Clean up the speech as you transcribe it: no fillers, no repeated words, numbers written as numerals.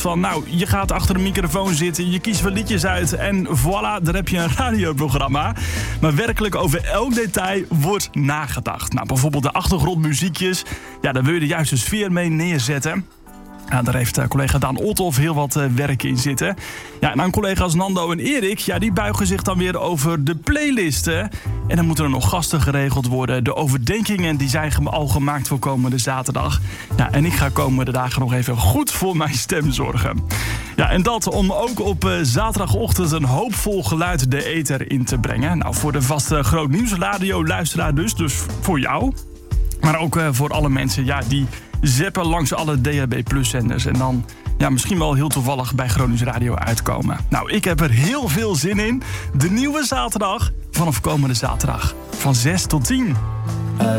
van, nou, je gaat achter een microfoon zitten, je kiest wat liedjes uit en voilà, daar heb je een radioprogramma. Maar werkelijk over elk detail wordt nagedacht. Nou, bijvoorbeeld de achtergrondmuziekjes, ja, daar wil je de juiste sfeer mee neerzetten. Ja, daar heeft collega Daan Othoff heel wat werk in zitten. Ja, en dan collega's Nando en Erik, ja, die buigen zich dan weer over de playlisten. En dan moeten er nog gasten geregeld worden. De overdenkingen die zijn al gemaakt voor komende zaterdag. Ja, en ik ga komende dagen nog even goed voor mijn stem zorgen. Ja, en dat om ook op zaterdagochtend een hoopvol geluid de ether in te brengen. Nou, voor de vaste Groot Nieuws radio luisteraar dus voor jou. Maar ook voor alle mensen, ja, die zappen langs alle DHB-zenders en dan misschien wel heel toevallig bij Gronings Radio uitkomen. Nou, ik heb er heel veel zin in. De nieuwe zaterdag vanaf komende zaterdag van 6 tot 10.